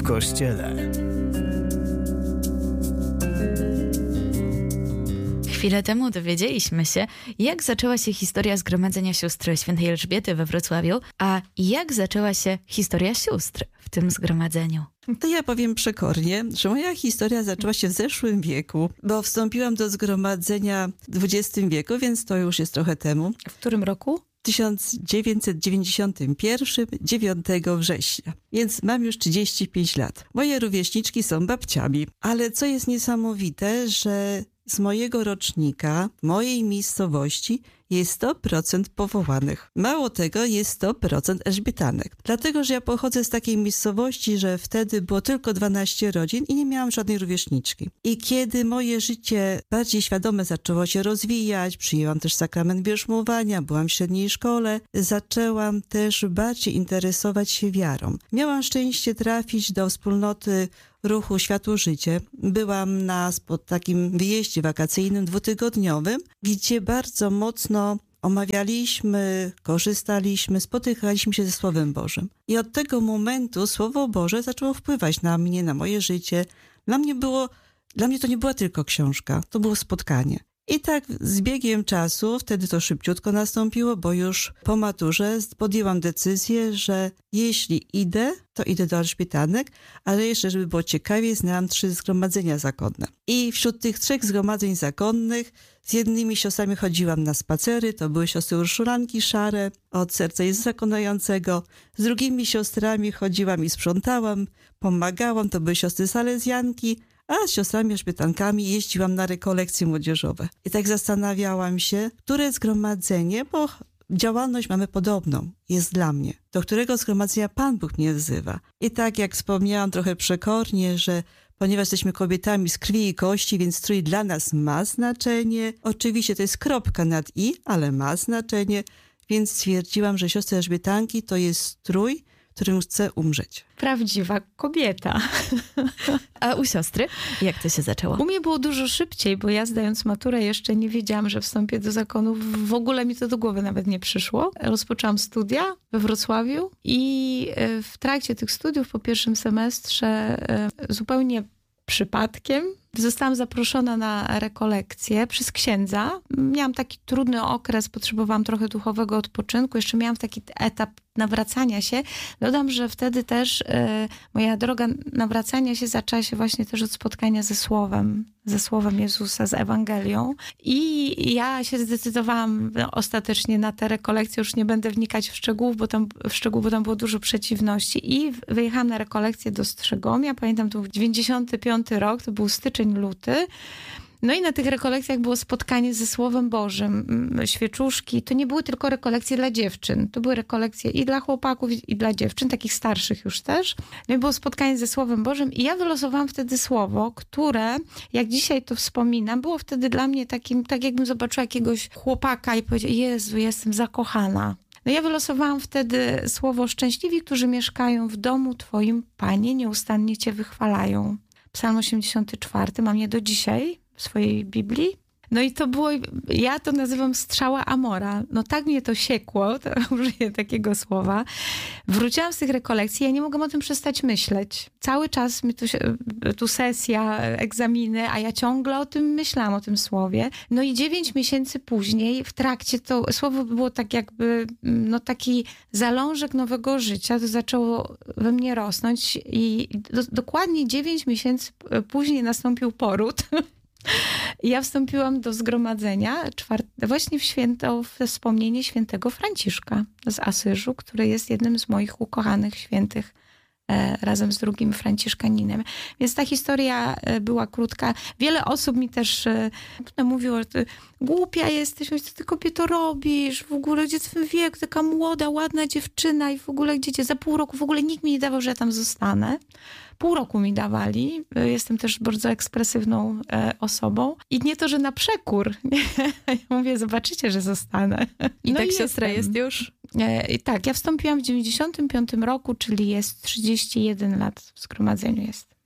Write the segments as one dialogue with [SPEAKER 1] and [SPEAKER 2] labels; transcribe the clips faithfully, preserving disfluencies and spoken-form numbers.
[SPEAKER 1] Kościele.
[SPEAKER 2] Chwilę temu dowiedzieliśmy się, jak zaczęła się historia Zgromadzenia Sióstr Świętej Elżbiety we Wrocławiu, a jak zaczęła się historia sióstr w tym zgromadzeniu.
[SPEAKER 3] To ja powiem przekornie, że moja historia zaczęła się w zeszłym wieku, bo wstąpiłam do zgromadzenia w dwudziestym wieku, więc to już jest trochę temu.
[SPEAKER 2] W którym roku?
[SPEAKER 3] tysiąc dziewięćset dziewięćdziesiątym pierwszym, dziewiątego września, więc mam już trzydzieści pięć lat. Moje rówieśniczki są babciami, ale co jest niesamowite, że z mojego rocznika, mojej miejscowości jest sto procent powołanych. Mało tego, jest sto procent elżbietanek. Dlatego, że ja pochodzę z takiej miejscowości, że wtedy było tylko dwanaście rodzin i nie miałam żadnej rówieśniczki. I kiedy moje życie bardziej świadome zaczęło się rozwijać, przyjęłam też sakrament bierzmowania, byłam w średniej szkole, zaczęłam też bardziej interesować się wiarą. Miałam szczęście trafić do wspólnoty ruchu Światło Życie. Byłam na takim wyjeździe wakacyjnym dwutygodniowym, gdzie bardzo mocno omawialiśmy, korzystaliśmy, spotykaliśmy się ze Słowem Bożym. I od tego momentu Słowo Boże zaczęło wpływać na mnie, na moje życie. Dla mnie było, dla mnie to nie była tylko książka, to było spotkanie. I tak z biegiem czasu, wtedy to szybciutko nastąpiło, bo już po maturze podjęłam decyzję, że jeśli idę, to idę do elżbietanek, ale jeszcze, żeby było ciekawie, znałam trzy zgromadzenia zakonne. I wśród tych trzech zgromadzeń zakonnych z jednymi siostrami chodziłam na spacery, to były siostry Urszulanki Szare od Serca Jezusa Konającego. Z drugimi siostrami chodziłam i sprzątałam, pomagałam, to były siostry Salezjanki, a z siostrami elżbietankami jeździłam na rekolekcje młodzieżowe. I tak zastanawiałam się, które zgromadzenie, bo działalność mamy podobną, jest dla mnie. Do którego zgromadzenia Pan Bóg mnie wzywa. I tak jak wspomniałam trochę przekornie, że ponieważ jesteśmy kobietami z krwi i kości, więc strój dla nas ma znaczenie. Oczywiście to jest kropka nad i, ale ma znaczenie, więc stwierdziłam, że siostry elżbietanki to jest strój, w którym chcę umrzeć.
[SPEAKER 2] Prawdziwa kobieta. A u siostry? Jak to się zaczęło?
[SPEAKER 4] U mnie było dużo szybciej, bo ja zdając maturę jeszcze nie wiedziałam, że wstąpię do zakonu. W ogóle mi to do głowy nawet nie przyszło. Rozpoczęłam studia we Wrocławiu i w trakcie tych studiów po pierwszym semestrze zupełnie przypadkiem zostałam zaproszona na rekolekcję przez księdza. Miałam taki trudny okres, potrzebowałam trochę duchowego odpoczynku. Jeszcze miałam taki etap nawracania się. Dodam, że wtedy też y, moja droga nawracania się zaczęła się właśnie też od spotkania ze Słowem, ze Słowem Jezusa, z Ewangelią. I ja się zdecydowałam no, ostatecznie na tę rekolekcję. Już nie będę wnikać w szczegóły, bo tam, w szczegóły, bo tam było dużo przeciwności. I wyjechałam na rekolekcję do Strzegomia. Pamiętam, to był dziewięćdziesiąty piąty rok, to był styczeń, luty. No i na tych rekolekcjach było spotkanie ze Słowem Bożym, świeczuszki. To nie były tylko rekolekcje dla dziewczyn. To były rekolekcje i dla chłopaków, i dla dziewczyn, takich starszych już też. No i było spotkanie ze Słowem Bożym i ja wylosowałam wtedy słowo, które, jak dzisiaj to wspominam, było wtedy dla mnie takim, tak jakbym zobaczyła jakiegoś chłopaka i powiedziała: Jezu, jestem zakochana. No ja wylosowałam wtedy słowo: szczęśliwi, którzy mieszkają w domu Twoim, Panie, nieustannie Cię wychwalają. Psalm osiemdziesiąty czwarty, mam je do dzisiaj w swojej Biblii. No i to było, ja to nazywam strzała Amora. No tak mnie to siekło, to użyję takiego słowa. Wróciłam z tych rekolekcji, ja nie mogłam o tym przestać myśleć. Cały czas mi tu, się, tu sesja, egzaminy, a ja ciągle o tym myślałam, o tym słowie. No i dziewięć miesięcy później w trakcie to słowo było tak jakby, no taki zalążek nowego życia. To zaczęło we mnie rosnąć i do, dokładnie dziewięć miesięcy później nastąpił poród. Ja wstąpiłam do zgromadzenia czwarte, właśnie w święto, w wspomnienie świętego Franciszka z Asyżu, który jest jednym z moich ukochanych świętych e, razem z drugim Franciszkaninem. Więc ta historia e, była krótka. Wiele osób mi też e, mówiło, że ty głupia jesteś, co ty kobieto robisz, w ogóle gdzie w twym wieku, taka młoda, ładna dziewczyna i w ogóle gdzie cię za pół roku, w ogóle nikt mi nie dawał, że ja tam zostanę. Pół roku mi dawali. Jestem też bardzo ekspresywną e, osobą. I nie to, że na przekór. Ja mówię, zobaczycie, że zostanę.
[SPEAKER 2] I
[SPEAKER 4] no
[SPEAKER 2] tak
[SPEAKER 4] i
[SPEAKER 2] siostra
[SPEAKER 4] jestem.
[SPEAKER 2] jest już?
[SPEAKER 4] E, tak, ja wstąpiłam w dziewięćdziesiątym piątym roku, czyli jest trzydzieści jeden lat w zgromadzeniu jest.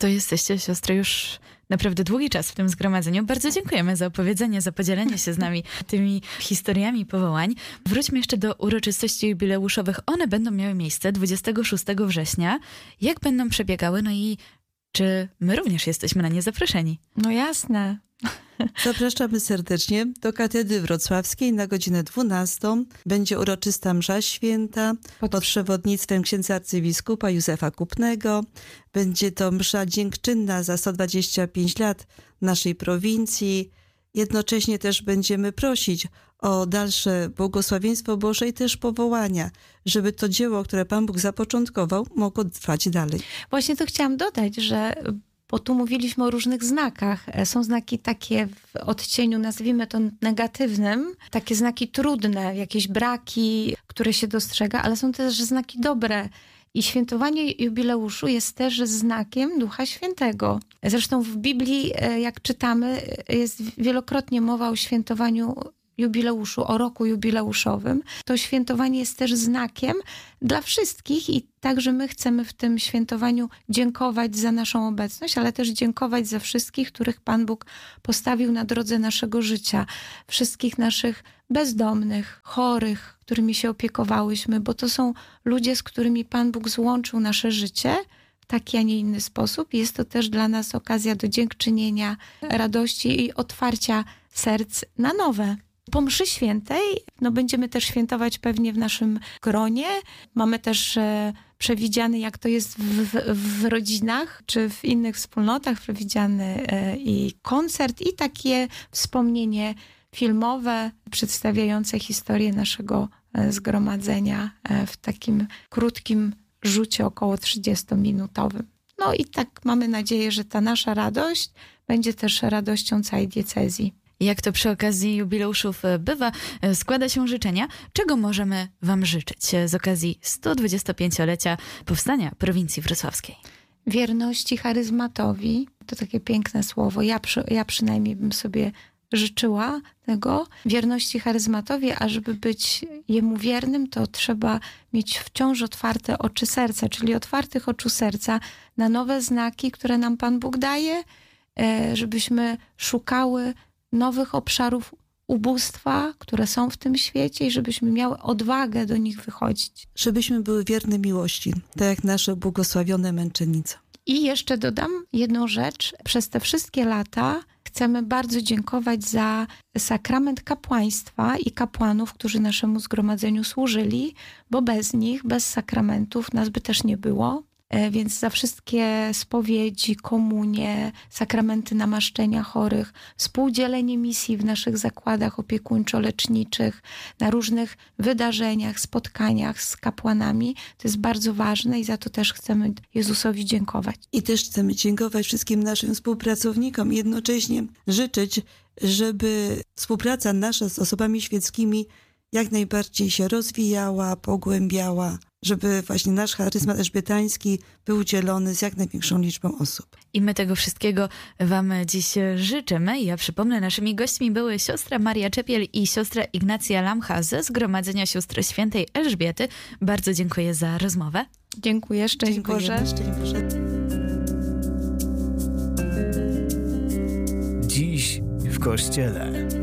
[SPEAKER 2] To jesteście, siostry, już naprawdę długi czas w tym zgromadzeniu. Bardzo dziękujemy za opowiedzenie, za podzielenie się z nami tymi historiami powołań. Wróćmy jeszcze do uroczystości jubileuszowych. One będą miały miejsce dwudziestego szóstego września. Jak będą przebiegały? No i czy my również jesteśmy na nie zaproszeni?
[SPEAKER 4] No jasne.
[SPEAKER 3] Zapraszamy serdecznie do Katedry Wrocławskiej na godzinę dwunastą. Będzie uroczysta msza święta pod przewodnictwem księdza arcybiskupa Józefa Kupnego. Będzie to msza dziękczynna za sto dwadzieścia pięć lat naszej prowincji. Jednocześnie też będziemy prosić o dalsze błogosławieństwo Boże i też powołania, żeby to dzieło, które Pan Bóg zapoczątkował, mogło trwać dalej.
[SPEAKER 4] Właśnie to chciałam dodać, że bo tu mówiliśmy o różnych znakach. Są znaki takie w odcieniu, nazwijmy to negatywnym, takie znaki trudne, jakieś braki, które się dostrzega, ale są też znaki dobre. I świętowanie jubileuszu jest też znakiem Ducha Świętego. Zresztą w Biblii, jak czytamy, jest wielokrotnie mowa o świętowaniu jubileuszu, o roku jubileuszowym. To świętowanie jest też znakiem dla wszystkich i także my chcemy w tym świętowaniu dziękować za naszą obecność, ale też dziękować za wszystkich, których Pan Bóg postawił na drodze naszego życia. Wszystkich naszych bezdomnych, chorych, którymi się opiekowałyśmy, bo to są ludzie, z którymi Pan Bóg złączył nasze życie w taki, a nie inny sposób. Jest to też dla nas okazja do dziękczynienia, radości i otwarcia serc na nowe. Po mszy świętej no będziemy też świętować pewnie w naszym gronie. Mamy też e, przewidziany, jak to jest w, w, w rodzinach czy w innych wspólnotach, przewidziany e, i koncert i takie wspomnienie filmowe przedstawiające historię naszego e, zgromadzenia e, w takim krótkim rzucie około trzydziestominutowym. No i tak mamy nadzieję, że ta nasza radość będzie też radością całej diecezji.
[SPEAKER 2] Jak to przy okazji jubileuszów bywa, składa się życzenia. Czego możemy wam życzyć z okazji sto dwudziestopięciolecia powstania prowincji wrocławskiej?
[SPEAKER 4] Wierności charyzmatowi, to takie piękne słowo, ja, przy, ja przynajmniej bym sobie życzyła tego. Wierności charyzmatowi, a żeby być jemu wiernym, to trzeba mieć wciąż otwarte oczy serca, czyli otwartych oczu serca na nowe znaki, które nam Pan Bóg daje, żebyśmy szukały nowych obszarów ubóstwa, które są w tym świecie i żebyśmy miały odwagę do nich wychodzić.
[SPEAKER 3] Żebyśmy były wierne miłości, tak jak nasze błogosławione męczennice.
[SPEAKER 4] I jeszcze dodam jedną rzecz. Przez te wszystkie lata chcemy bardzo dziękować za sakrament kapłaństwa i kapłanów, którzy naszemu zgromadzeniu służyli, bo bez nich, bez sakramentów nas by też nie było. Więc za wszystkie spowiedzi, komunie, sakramenty namaszczenia chorych, współdzielenie misji w naszych zakładach opiekuńczo-leczniczych, na różnych wydarzeniach, spotkaniach z kapłanami. To jest bardzo ważne i za to też chcemy Jezusowi dziękować.
[SPEAKER 3] I też chcemy dziękować wszystkim naszym współpracownikom i jednocześnie życzyć, żeby współpraca nasza z osobami świeckimi jak najbardziej się rozwijała, pogłębiała, żeby właśnie nasz charyzmat elżbietański był udzielony z jak największą liczbą osób.
[SPEAKER 2] I my tego wszystkiego wam dziś życzymy. Ja przypomnę, naszymi gośćmi były siostra Maria Czepiel i siostra Ignacja Lamcha ze Zgromadzenia Sióstr Świętej Elżbiety. Bardzo dziękuję za rozmowę.
[SPEAKER 4] Dziękuję, szczęść Boże.
[SPEAKER 3] Szczęść Boże.
[SPEAKER 1] Dziś w Kościele.